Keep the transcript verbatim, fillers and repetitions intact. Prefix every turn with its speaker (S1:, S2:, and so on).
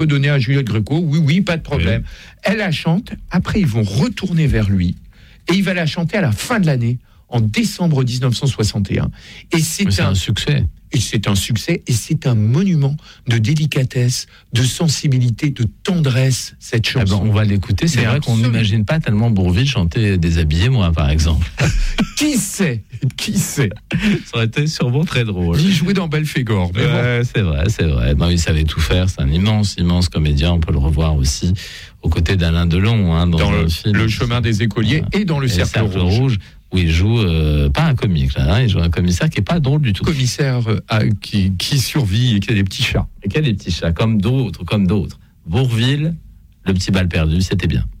S1: peut donner à Juliette Gréco, oui, oui, pas de problème. Oui. Elle la chante, après ils vont retourner vers lui, et il va la chanter à la fin de l'année, en décembre dix-neuf cent soixante et un. Et c'est,
S2: c'est un, un succès.
S1: Et c'est un succès, et c'est un monument de délicatesse, de sensibilité, de tendresse, cette chanson.
S2: Eh ben, on va l'écouter, c'est Mais vrai absolument. Qu'on n'imagine pas tellement Bourvil chanter déshabillé, moi, par exemple.
S1: Qui sait Qui sait
S2: Ça aurait été sûrement très drôle.
S1: Il jouait dans Belphégor. Mais
S2: ouais, bon. C'est vrai, c'est vrai. Ben, il savait tout faire, c'est un immense, immense comédien, on peut le revoir aussi aux côtés d'Alain Delon. Hein, dans
S1: dans
S2: le,
S1: le
S2: film.
S1: Le chemin des écoliers et dans le et cercle, cercle rouge. rouge.
S2: Où il joue, euh, pas un comique, là, hein, il joue un commissaire qui n'est pas drôle du tout.
S1: Commissaire euh, qui, qui survit et qui a des petits chats.
S2: Et qui a des petits chats, comme d'autres, comme d'autres. Bourvil, le petit bal perdu, c'était bien.